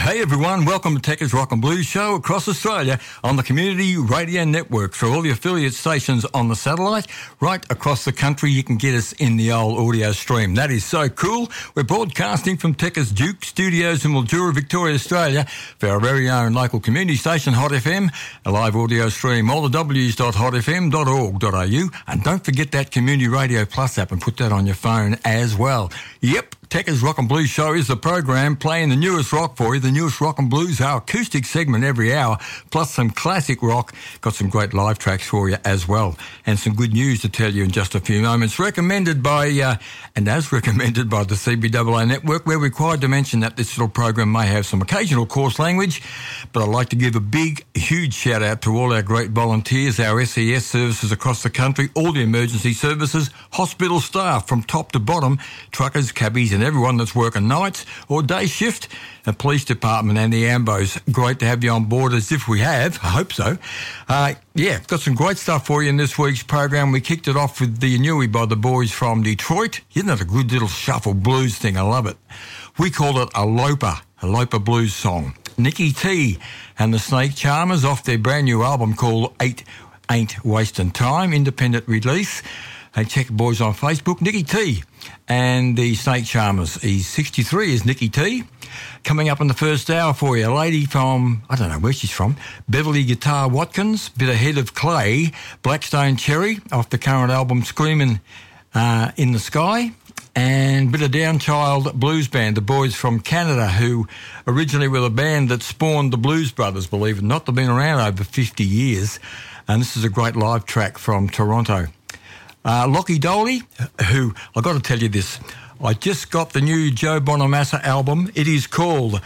Hey everyone, welcome to Techers Rock and Blues Show across Australia on the Community Radio Network. For all the affiliate stations on the satellite, right across the country, you can get us in the old audio stream. That is so cool. We're broadcasting from Techers Duke Studios in Mildura, Victoria, Australia, for our very own local community station, Hot FM, a live audio stream, all the w's.hotfm.org.au, and don't forget that Community Radio Plus app and put that on your phone as well. Yep. Techers Rock and Blues Show is the program playing the newest rock for you, the newest rock and blues, our acoustic segment every hour, plus some classic rock. Got some great live tracks for you as well, and some good news to tell you in just a few moments. Recommended by, and as recommended by the CBAA Network, we're required to mention that this little program may have some occasional coarse language, but I'd like to give a big, huge shout out to all our great volunteers, our SES services across the country, all the emergency services, hospital staff from top to bottom, truckers, cabbies, and everyone that's working nights or day shift, the police department and the AMBOs. Great to have you on board, as if we have. I hope so. Got some great stuff for you in this week's program. We kicked it off with the Newie by the boys from Detroit. Isn't that a good little shuffle blues thing? I love it. We call it a Loper blues song. Nicky T and the Snake Charmers off their brand new album called Ain't Wasting Time, independent release. Hey, check the boys on Facebook. Nicky T and the Snake Charmers. He's 63, is Nicky T. Coming up in the first hour for you, a lady from, I don't know where she's from, Beverly Guitar Watkins, bit of Head of Clay, Blackstone Cherry off the current album Screaming in the Sky, and bit of Downchild Blues Band, the boys from Canada, who originally were the band that spawned the Blues Brothers, believe it or not. They've been around over 50 years, and this is a great live track from Toronto. Lockie Doley, who, I've got to tell you this, I just got the new Joe Bonamassa album. It is called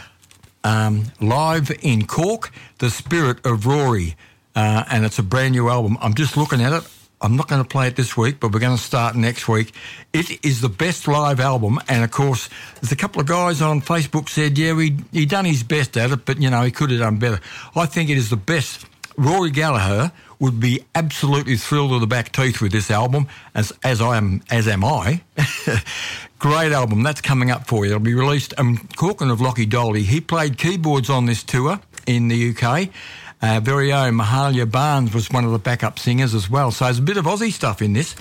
Live in Cork, The Spirit of Rory, and it's a brand new album. I'm just looking at it. I'm not going to play it this week, but we're going to start next week. It is the best live album, and of course, there's a couple of guys on Facebook said, yeah, he done his best at it, but, you know, he could have done better. I think it is the best. Rory Gallagher would be absolutely thrilled to the back teeth with this album, as am I. Great album. That's coming up for you. It'll be released. Talking of Lockie Doley, he played keyboards on this tour in the UK. Very own Mahalia Barnes was one of the backup singers as well. So there's a bit of Aussie stuff in this.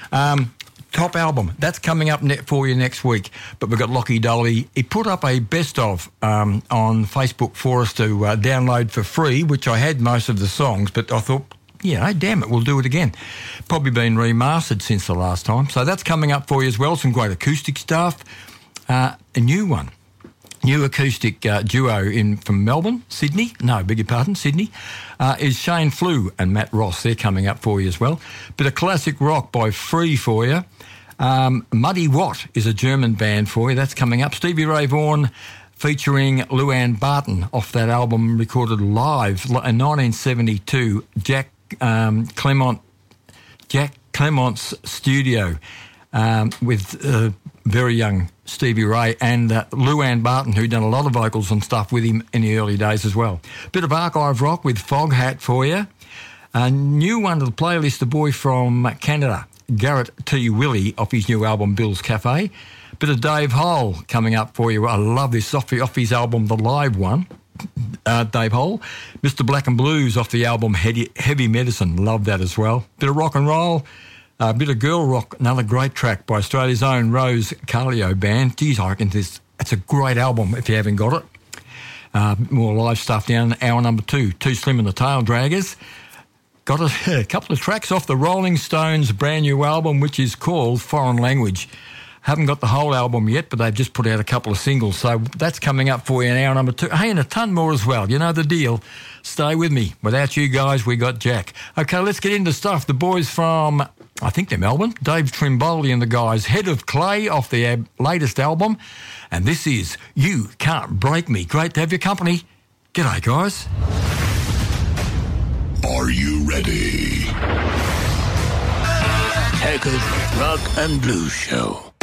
Top album. That's coming up for you next week. But we've got Lockie Doley. He put up a best of on Facebook for us to download for free, which I had most of the songs, but I thought, yeah, damn it, we'll do it again. Probably been remastered since the last time. So that's coming up for you as well. Some great acoustic stuff. A new one. New acoustic duo from Melbourne, Sydney, is Shane Flew and Matt Ross. They're coming up for you as well. Bit of classic rock by Free for you. Muddy Watt is a German band for you. That's coming up. Stevie Ray Vaughan featuring Luann Barton off that album recorded live in 1972. Jack Clemont's studio with very young Stevie Ray and Luann Barton, who'd done a lot of vocals and stuff with him in the early days as well. Bit of archive rock with Foghat for you. A new one to the playlist, the boy from Canada, Garrett T. Willie, off his new album Bill's Cafe. Bit of Dave Hole coming up for you. I love this off his album, the live one. Dave Hole. Mr. Black and Blues off the album Heavy Medicine. Love that as well. Bit of rock and roll. A bit of girl rock, another great track by Australia's own Rose Carlio Band. Geez, I reckon it's a great album if you haven't got it. More live stuff down hour number 2. Too Slim and the Tail Draggers. Got a couple of tracks off the Rolling Stones' brand new album, which is called Foreign Language. Haven't got the whole album yet, but they've just put out a couple of singles. So that's coming up for you in hour number 2. Hey, and a ton more as well. You know the deal. Stay with me. Without you guys, we got Jack. Okay, let's get into stuff. The boys from, I think they're Melbourne, Dave Trimboli and the guys, Head of Clay off their latest album. And this is You Can't Break Me. Great to have your company. G'day, guys. Are you ready? Techers Rock and Blues Show.